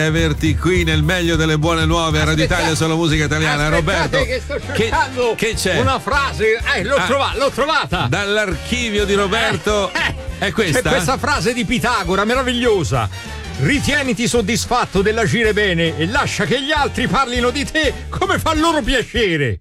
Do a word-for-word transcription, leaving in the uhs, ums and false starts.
averti qui nel meglio delle buone nuove a Radio Italia sulla musica italiana. Roberto, che sto cercando che, che c'è? Una frase, eh, l'ho, Ah, trova- l'ho trovata dall'archivio di Roberto. Eh, eh, è questa? C'è questa frase di Pitagora meravigliosa: ritieniti soddisfatto dell'agire bene e lascia che gli altri parlino di te come fa loro piacere.